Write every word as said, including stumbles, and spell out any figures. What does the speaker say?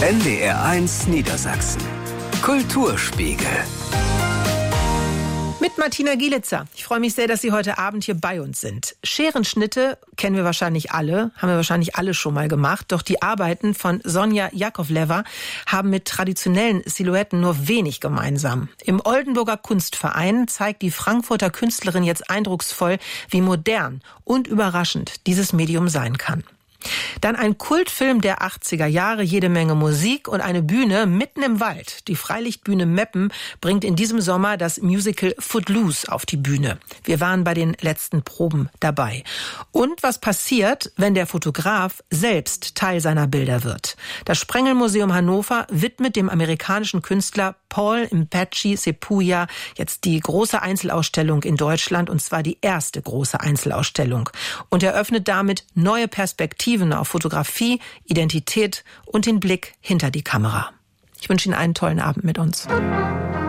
N D R eins Niedersachsen. Kulturspiegel. Mit Martina Gielitzer. Ich freue mich sehr, dass Sie heute Abend hier bei uns sind. Scherenschnitte kennen wir wahrscheinlich alle, haben wir wahrscheinlich alle schon mal gemacht. Doch die Arbeiten von Sonja Jakovleva haben mit traditionellen Silhouetten nur wenig gemeinsam. Im Oldenburger Kunstverein zeigt die Frankfurter Künstlerin jetzt eindrucksvoll, wie modern und überraschend dieses Medium sein kann. Dann ein Kultfilm der achtziger Jahre, jede Menge Musik und eine Bühne mitten im Wald. Die Freilichtbühne Meppen bringt in diesem Sommer das Musical Footloose auf die Bühne. Wir waren bei den letzten Proben dabei. Und was passiert, wenn der Fotograf selbst Teil seiner Bilder wird? Das Sprengelmuseum Hannover widmet dem amerikanischen Künstler Paul Mpatchi Sepuya jetzt die große Einzelausstellung in Deutschland, und zwar die erste große Einzelausstellung, und eröffnet damit neue Perspektiven auf Fotografie, Identität und den Blick hinter die Kamera. Ich wünsche Ihnen einen tollen Abend mit uns.